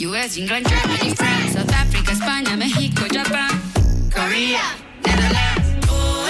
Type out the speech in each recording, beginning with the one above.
US, England, Germany, France, South Africa, España, México, Japón, Corea, Netherlands.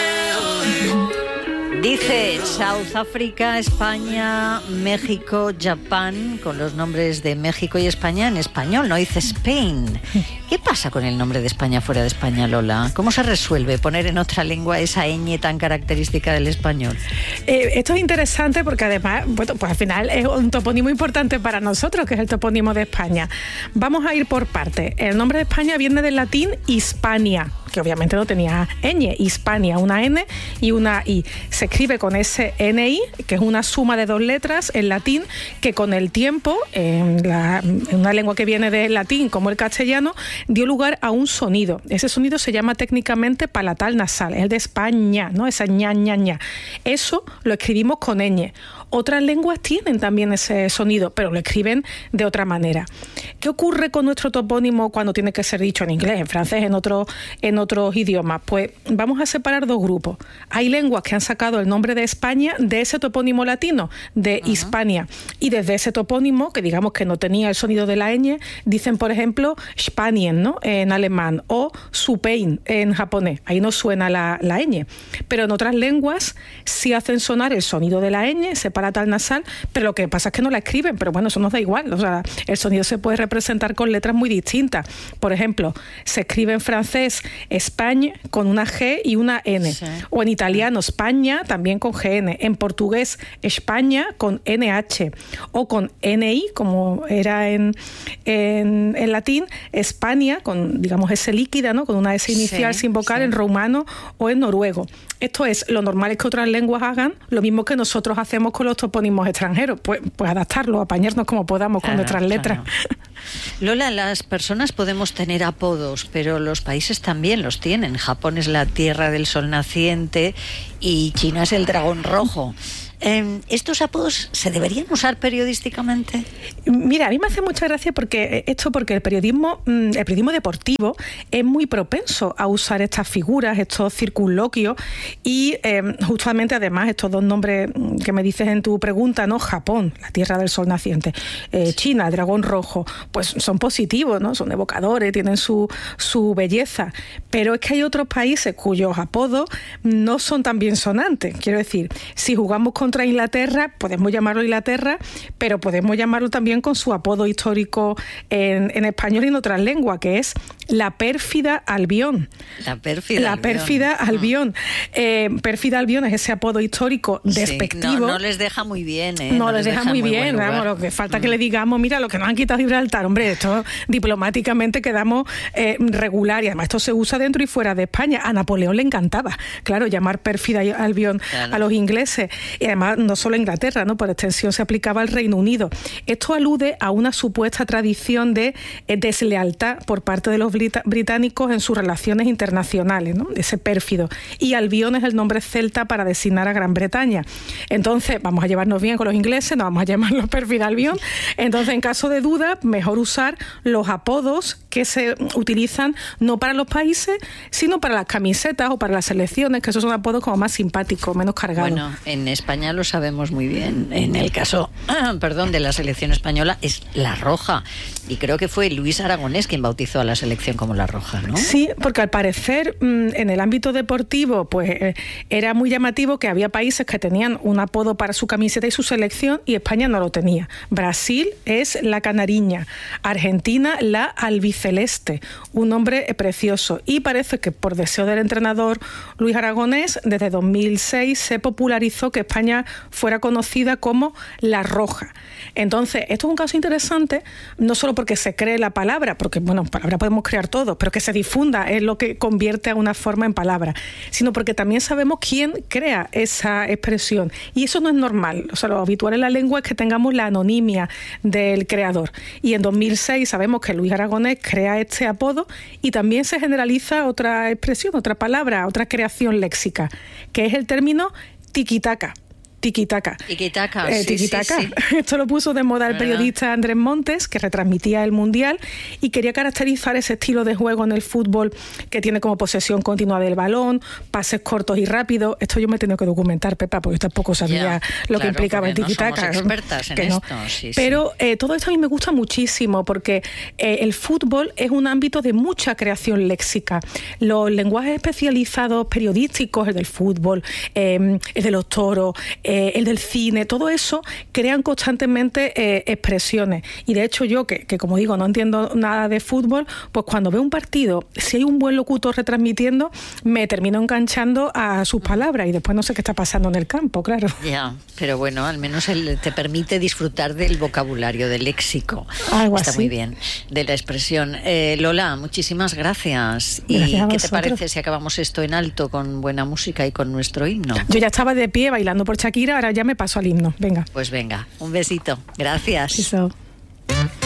Dice South Africa, España, México, Japón, con los nombres de México y España en español, no dice Spain. ¿Qué pasa con el nombre de España fuera de España, Lola? ¿Cómo se resuelve poner en otra lengua esa ñ tan característica del español? Esto es interesante porque además, bueno, pues al final es un topónimo importante para nosotros, que es el topónimo de España. Vamos a ir por partes. El nombre de España viene del latín Hispania, que obviamente no tenía ñ, Hispania, una N y una I. Se escribe con ese NI, que es una suma de dos letras en latín, que con el tiempo, en una lengua que viene del latín, como el castellano, dio lugar a un sonido. Ese sonido se llama técnicamente palatal nasal, es el de España, ¿no? Esa ña, ña, ña. Eso lo escribimos con ñ. Otras lenguas tienen también ese sonido, pero lo escriben de otra manera. ¿Qué ocurre con nuestro topónimo cuando tiene que ser dicho en inglés, en francés, en otros idiomas? Pues vamos a separar dos grupos. Hay lenguas que han sacado el nombre de España de ese topónimo latino, de Hispania. Y desde ese topónimo, que digamos que no tenía el sonido de la ñ, dicen, por ejemplo, Spanien, ¿no? En alemán, o Supein en japonés. Ahí no suena la ñ. Pero en otras lenguas sí hacen sonar el sonido de la ñ, se palatal nasal, pero lo que pasa es que no la escriben, pero bueno, eso nos da igual. O sea, el sonido se puede representar con letras muy distintas. Por ejemplo, se escribe en francés Espagne con una G y una N. Sí. O en italiano España también con GN. En portugués España con NH. O con NI, como era en latín, España con, digamos, S líquida, ¿no? Con una S inicial sin vocal, en rumano o en noruego. Esto es, lo normal es que otras lenguas hagan lo mismo que nosotros hacemos con los topónimos extranjeros, pues adaptarlo, apañarnos como podamos con nuestras letras. Lola, las personas podemos tener apodos, pero los países también los tienen. Japón es la tierra del sol naciente y China es el dragón rojo. ¿Estos apodos se deberían usar periodísticamente? Mira, a mí me hace mucha gracia porque el periodismo deportivo es muy propenso a usar estas figuras, estos circunloquios y justamente además estos dos nombres que me dices en tu pregunta, ¿no? Japón, la tierra del sol naciente, China, el dragón rojo, pues son positivos, ¿no? Son evocadores, tienen su belleza, pero es que hay otros países cuyos apodos no son tan bien sonantes. Quiero decir, si jugamos contra Inglaterra, podemos llamarlo Inglaterra, pero podemos llamarlo también con su apodo histórico en español y en otras lenguas, que es la pérfida Albión. La pérfida Albión. Pérfida Albión es ese apodo histórico despectivo. Sí, no les deja muy bien, ¿eh? No les deja muy bien. Vamos, lo que falta que le digamos, mira, lo que nos han quitado Gibraltar, hombre, esto diplomáticamente quedamos regular, y además esto se usa dentro y fuera de España. A Napoleón le encantaba, claro, llamar pérfida Albión a los ingleses, y además no solo a Inglaterra, ¿no? Por extensión se aplicaba al Reino Unido. Esto alude a una supuesta tradición de deslealtad por parte de los británicos en sus relaciones internacionales, ¿no? Ese pérfido. Y Albión es el nombre celta para designar a Gran Bretaña. Entonces, vamos a llevarnos bien con los ingleses, no vamos a llamarlos pérfida Albión. Entonces, en caso de duda, mejor usar los apodos que se utilizan no para los países, sino para las camisetas o para las selecciones, que esos son apodos como más simpáticos, menos cargados. Bueno, en España lo sabemos muy bien. En el caso, de la selección española es La Roja. Y creo que fue Luis Aragonés quien bautizó a la selección como La Roja, ¿no? Sí, porque al parecer en el ámbito deportivo pues era muy llamativo que había países que tenían un apodo para su camiseta y su selección y España no lo tenía. Brasil es la canariña, Argentina la albiceleste, un nombre precioso. Y parece que por deseo del entrenador Luis Aragonés, desde 2006 se popularizó que España fuera conocida como La Roja. Entonces, esto es un caso interesante, no solo porque se cree la palabra, porque, bueno, palabra podemos crear todos, pero que se difunda es lo que convierte a una forma en palabra, sino porque también sabemos quién crea esa expresión. Y eso no es normal. O sea, lo habitual en la lengua es que tengamos la anonimia del creador. Y en 2006 sabemos que Luis Aragonés crea este apodo y también se generaliza otra expresión, otra palabra, otra creación léxica, que es el término tiquitaca. Tiki-taka. Tiki-taka, Tiki-taka. sí. Esto lo puso de moda el periodista Andrés Montes, que retransmitía el Mundial y quería caracterizar ese estilo de juego en el fútbol que tiene como posesión continua del balón, pases cortos y rápidos. Esto yo me he tenido que documentar, Pepa, porque yo tampoco sabía lo que implicaba el tiki-taka. No somos expertas en esto. Sí, pero todo esto a mí me gusta muchísimo porque el fútbol es un ámbito de mucha creación léxica. Los lenguajes especializados periodísticos, el del fútbol, el de los toros, el del cine, todo eso crean constantemente expresiones. Y de hecho yo, que como digo, no entiendo nada de fútbol, pues cuando veo un partido, si hay un buen locutor retransmitiendo, me termino enganchando a sus palabras y después no sé qué está pasando en el campo, claro. Ya, pero bueno, al menos te permite disfrutar del vocabulario, del léxico. Algo está así. Muy bien, de la expresión. Lola, muchísimas gracias. Gracias a ¿Y qué te vosotros. parece si acabamos esto en alto con buena música y con nuestro himno? Yo ya estaba de pie bailando por Shakira, ahora ya me paso al himno. Venga. Pues venga, un besito. Gracias. Eso.